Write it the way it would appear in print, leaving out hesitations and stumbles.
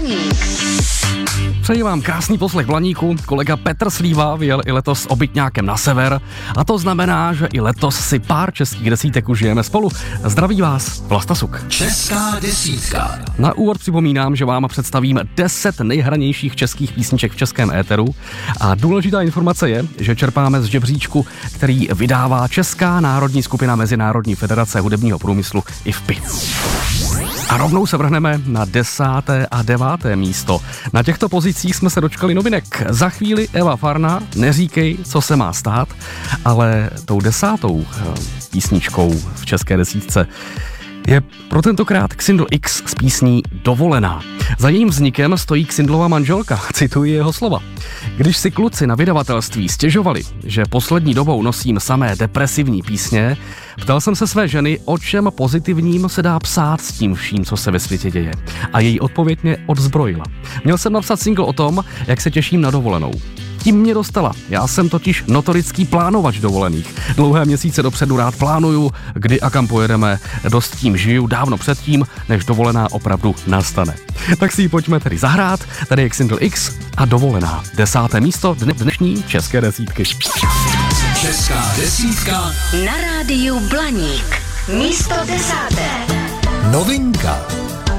Blaník. Přeji vám krásný poslech Blaníku. Kolega Petr Slíva vyjel i letos s obytňákem na sever a to znamená, že i letos si pár českých desítek užijeme spolu. Zdraví vás Vlasta Suk. Česká desítka. Na úvod připomínám, že vám představím 10 nejhranějších českých písniček v českém éteru a důležitá informace je, že čerpáme z žebříčku, který vydává Česká národní skupina Mezinárodní federace hudebního průmyslu IFPI. A rovnou se vrhneme na 10. a 9. místo. Na těchto pozicích jsme se dočkali novinek. Za chvíli Eva Farná, Neříkej, co se má stát, ale tou 10. písničkou v české desítce je pro tentokrát Xindl X s písní Dovolená. Za jejím vznikem stojí Xindlova manželka, cituji jeho slova. Když si kluci na vydavatelství stěžovali, že poslední dobou nosím samé depresivní písně, ptal jsem se své ženy, o čem pozitivním se dá psát s tím vším, co se ve světě děje. A její odpověď mě odzbrojila. Měl jsem napsat single o tom, jak se těším na dovolenou. Tím mě dostala. Já jsem totiž notorický plánovač dovolených. Dlouhé měsíce dopředu rád plánuju, kdy a kam pojedeme. Dost tím žiju dávno předtím, než dovolená opravdu nastane. Tak si ji pojďme tedy zahrát. Tady je Xindl X a Dovolená. 10. místo dnešní české desítky. Česká desítka. Na rádiu Blaník. Místo 10. Novinka.